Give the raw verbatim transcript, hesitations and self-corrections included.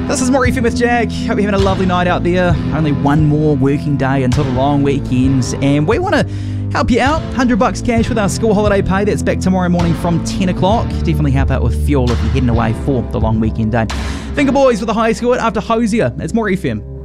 This is More F M with Jag. Hope you're having a lovely night out there. Only one more working day until the long weekends, and we want to help you out. one hundred bucks cash with our school holiday pay. That's back tomorrow morning from ten o'clock. Definitely help out with fuel if you're heading away for the long weekend day. Finger Boys with the high score after Hosier. It's More F M.